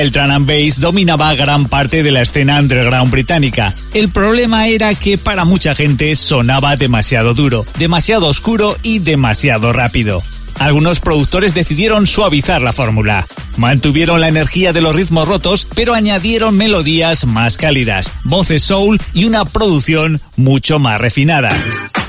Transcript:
El drum and bass dominaba gran parte de la escena underground británica. El problema era que para mucha gente sonaba demasiado duro, demasiado oscuro y demasiado rápido. Algunos productores decidieron suavizar la fórmula. Mantuvieron la energía de los ritmos rotos, pero añadieron melodías más cálidas, voces soul y una producción mucho más refinada.